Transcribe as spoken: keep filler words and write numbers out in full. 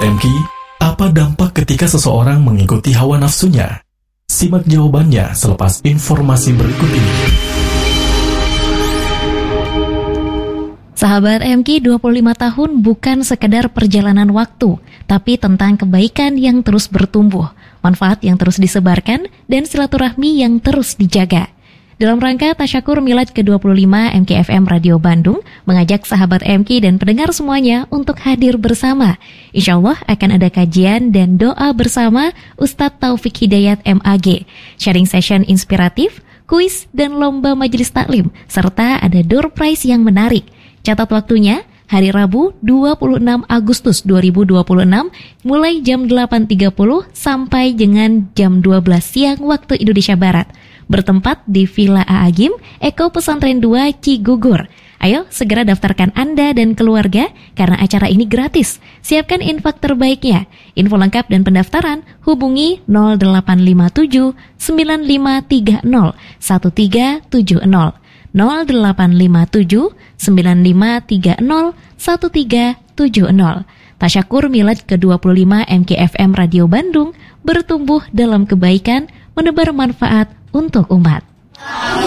M K, apa dampak ketika seseorang mengikuti hawa nafsunya? Simak jawabannya selepas informasi berikut ini. Sahabat M K, dua puluh lima tahun bukan sekedar perjalanan waktu, tapi tentang kebaikan yang terus bertumbuh, manfaat yang terus disebarkan, dan silaturahmi yang terus dijaga. Dalam rangka Tasyakur Milad ke dua puluh lima, M K F M Radio Bandung mengajak sahabat M K dan pendengar semuanya untuk hadir bersama. Insya Allah akan ada kajian dan doa bersama Ustadz Taufik Hidayat M A G, sharing session inspiratif, kuis, dan lomba majelis taklim, serta ada door prize yang menarik. Catat waktunya, hari Rabu dua puluh enam Agustus dua ribu dua puluh enam mulai jam delapan tiga puluh sampai dengan jam dua belas siang waktu Indonesia Barat. Bertempat di Villa Aagim, Eko Pesantren dua Cigugur. Ayo segera daftarkan Anda dan keluarga karena acara ini gratis. Siapkan infak terbaiknya. Info lengkap dan pendaftaran hubungi nol delapan lima tujuh sembilan lima tiga nol satu tiga tujuh nol. nol delapan lima tujuh sembilan lima tiga nol satu tiga tujuh nol. Tasyakur Milad ke dua puluh lima M K F M Radio Bandung bertumbuh dalam kebaikan, menebar manfaat untuk umat.